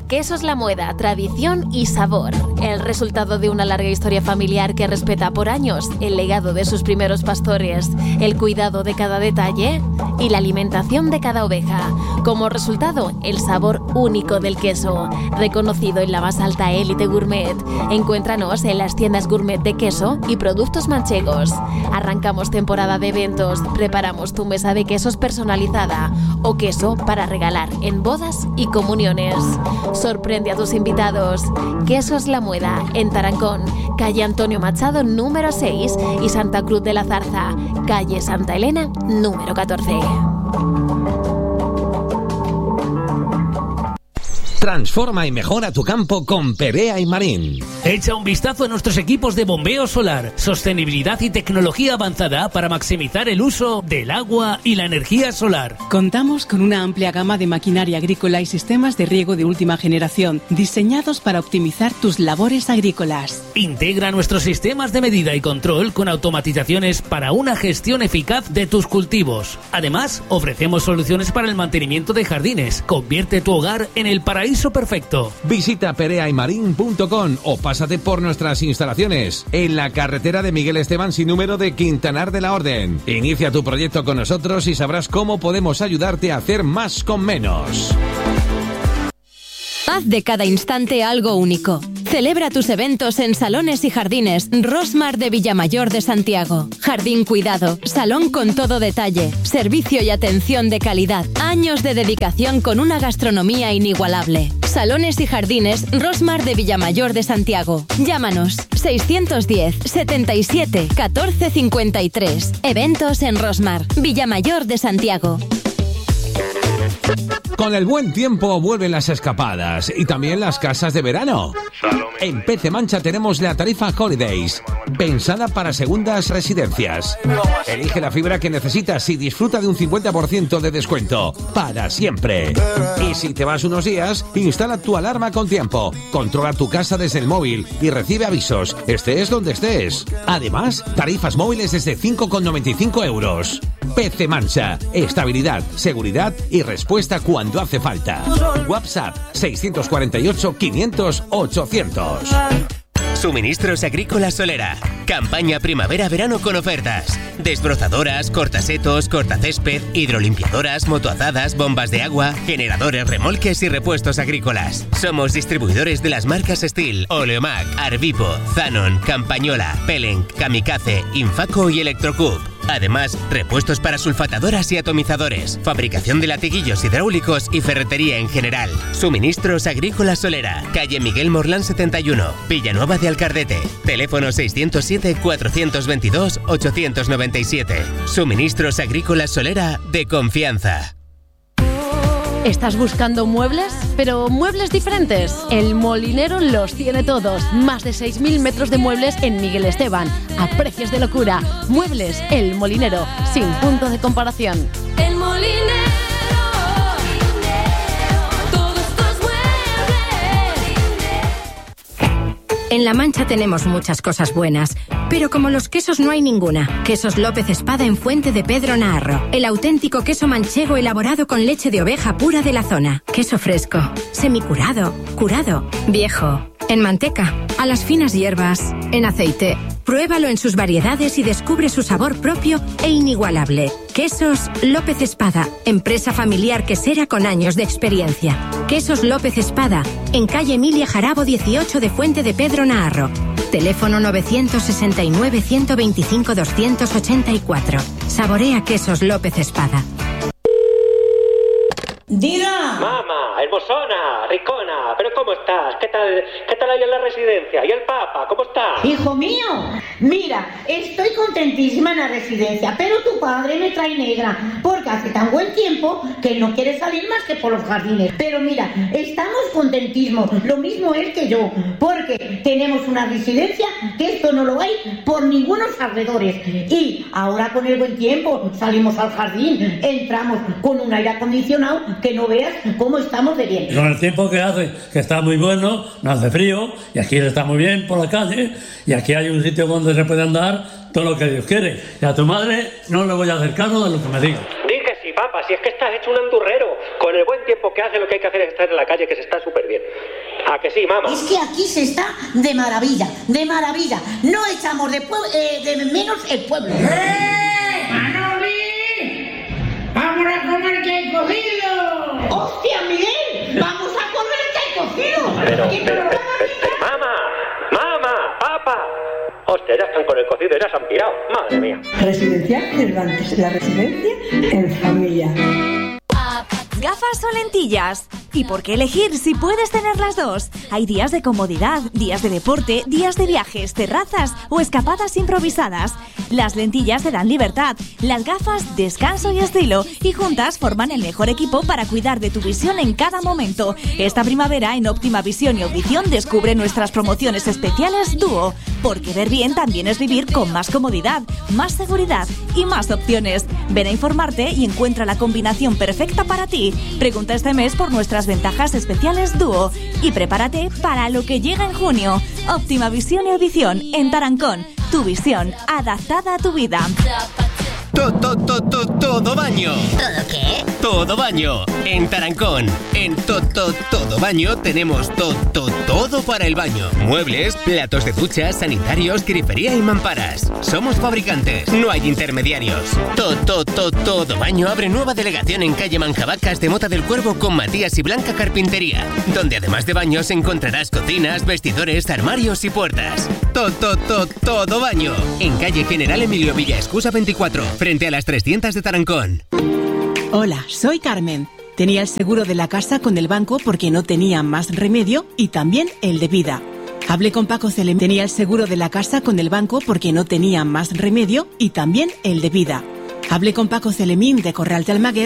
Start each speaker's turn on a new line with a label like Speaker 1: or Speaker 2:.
Speaker 1: Quesos La Mueda, tradición y sabor. El resultado de una larga historia familiar que respeta por años el legado de sus primeros pastores, el cuidado de cada detalle y la alimentación de cada oveja. Como resultado, el sabor único del queso, reconocido en la más alta élite gourmet. Encuéntranos en las tiendas gourmet de queso y productos manchegos. Arrancamos temporada de eventos, preparamos tu mesa de quesos personalizada o queso para regalar en bodas y comuniones. Sorprende a tus invitados. Quesos La Mueda, en Tarancón, calle Antonio Machado número 6 y Santa Cruz de la Zarza, calle Santa Elena número 14.
Speaker 2: Transforma y mejora tu campo con Perea y Marín.
Speaker 3: Echa un vistazo a nuestros equipos de bombeo solar, sostenibilidad y tecnología avanzada para maximizar el uso del agua y la energía solar.
Speaker 4: Contamos con una amplia gama de maquinaria agrícola y sistemas de riego de última generación, diseñados para optimizar tus labores agrícolas.
Speaker 3: Integra nuestros sistemas de medida y control con automatizaciones para una gestión eficaz de tus cultivos. Además, ofrecemos soluciones para el mantenimiento de jardines. Convierte tu hogar en el paraíso perfecto.
Speaker 2: Visita pereaymarin.com o pásate por nuestras instalaciones en la carretera de Miguel Esteban sin número de Quintanar de la Orden. Inicia tu proyecto con nosotros y sabrás cómo podemos ayudarte a hacer más con menos.
Speaker 5: Haz de cada instante algo único. Celebra tus eventos en Salones y Jardines Rosmar de Villamayor de Santiago. Jardín cuidado, salón con todo detalle, servicio y atención de calidad. Años de dedicación con una gastronomía inigualable. Salones y Jardines Rosmar de Villamayor de Santiago. Llámanos 610 77 14 53. Eventos en Rosmar, Villamayor de Santiago.
Speaker 2: Con el buen tiempo vuelven las escapadas y también las casas de verano. En PC Mancha tenemos la tarifa Holidays, pensada para segundas residencias. Elige la fibra que necesitas y disfruta de un 50% de descuento para siempre. Y si te vas unos días, instala tu alarma con tiempo, controla tu casa desde el móvil y recibe avisos, estés donde estés. Además, tarifas móviles desde 5,95 euros. PC Mancha, estabilidad, seguridad y respuesta cuando hace falta. WhatsApp 648 500 800.
Speaker 6: Suministros Agrícolas Solera. Campaña primavera-verano con ofertas. Desbrozadoras, cortasetos, cortacésped, hidrolimpiadoras, motoazadas, bombas de agua, generadores, remolques y repuestos agrícolas. Somos distribuidores de las marcas Steel, Oleomac, Arvipo, Zanon, Campañola, Pellenc, Kamikaze, Infaco y Electrocube. Además, repuestos para sulfatadoras y atomizadores, fabricación de latiguillos hidráulicos y ferretería en general. Suministros Agrícolas Solera, calle Miguel Morlán 71, Villanueva de Alcardete. Teléfono 607-422-897. Suministros Agrícolas Solera de confianza.
Speaker 7: ¿Estás buscando muebles? ¿Pero muebles diferentes? El Molinero los tiene todos. Más de 6.000 metros de muebles en Miguel Esteban. A precios de locura. Muebles El Molinero. Sin punto de comparación.
Speaker 8: El Molinero.
Speaker 5: En La Mancha tenemos muchas cosas buenas, pero como los quesos no hay ninguna. Quesos López Espada en Fuente de Pedro Naharro. El auténtico queso manchego elaborado con leche de oveja pura de la zona. Queso fresco, semicurado, curado, viejo, en manteca, a las finas hierbas, en aceite. Pruébalo en sus variedades y descubre su sabor propio e inigualable. Quesos López Espada, empresa familiar quesera con años de experiencia. Quesos López Espada, en calle Emilia Jarabo 18 de Fuente de Pedro Naharro. Teléfono 969 125 284. Saborea Quesos López Espada.
Speaker 9: ¡Diga!
Speaker 10: Mamá, hermosona, ricona, pero ¿cómo estás? ¿Qué tal ahí en la residencia? ¿Y el Papa? ¿Cómo está?
Speaker 9: Hijo mío, mira, estoy contentísima en la residencia, pero tu padre me trae negra, porque hace tan buen tiempo que no quiere salir más que por los jardines. Pero mira, estamos contentísimos, lo mismo él que yo, porque tenemos una residencia que esto no lo hay por ningunos alrededores. Y ahora con el buen tiempo salimos al jardín, entramos con un aire acondicionado que no veas cómo estamos de bien.
Speaker 11: Con el tiempo que hace, que está muy bueno, no hace frío, y aquí está muy bien por la calle, y aquí hay un sitio donde se puede andar todo lo que Dios quiere. Y a tu madre no le voy a hacer caso de lo que me diga.
Speaker 10: Di que sí, papá, Papa, si es que estás hecho un andurrero. Con el buen tiempo que hace, lo que hay que hacer es estar en la calle, que se está súper bien. ¿A que sí, mamá?
Speaker 9: Es que aquí se está de maravilla, de maravilla. No echamos de menos el pueblo.
Speaker 8: ¡Manoli! ¡Vamos a comer que hay cocido!
Speaker 9: ¡Hostia, Miguel! ¡Vamos a comer que hay cocido!
Speaker 10: Pero, mamá, papá. Hostia, ya están con el cocido, ya se han pirado. Madre mía.
Speaker 12: Residencial Cervantes, la residencia en familia.
Speaker 13: ¿Gafas o lentillas? ¿Y por qué elegir si puedes tener las dos? Hay días de comodidad, días de deporte, días de viajes, terrazas o escapadas improvisadas. Las lentillas te dan libertad, las gafas descanso y estilo, y juntas forman el mejor equipo para cuidar de tu visión en cada momento. Esta primavera en Óptima Visión y Audición descubre nuestras promociones especiales Dúo, porque ver bien también es vivir con más comodidad, más seguridad y más opciones. Ven a informarte y encuentra la combinación perfecta para ti. Pregunta este mes por nuestras ventajas especiales Dúo y prepárate para lo que llega en junio. Óptima Visión y Audición en Tarancón. Tu visión adaptada a tu vida.
Speaker 6: Todo baño.
Speaker 5: ¿Todo qué?
Speaker 6: Todo baño. En Tarancón. En todo baño tenemos todo para el baño. Muebles, platos de ducha, sanitarios, grifería y mamparas. Somos fabricantes, no hay intermediarios. Todo baño abre nueva delegación en calle Manjabacas de Mota del Cuervo con Matías y Blanca Carpintería, donde además de baños encontrarás cocinas, vestidores, armarios y puertas. Todo baño. En calle General Emilio Villa Escusa 24, frente a las 300 de Tarancón.
Speaker 4: Hola, soy Carmen. Tenía el seguro de la casa con el banco porque no tenía más remedio y también el de vida. Hablé con Paco Celemín. Tenía el seguro de la casa con el banco porque no tenía más remedio y también el de vida. Hablé con Paco Celemín de Corral de Almaguer.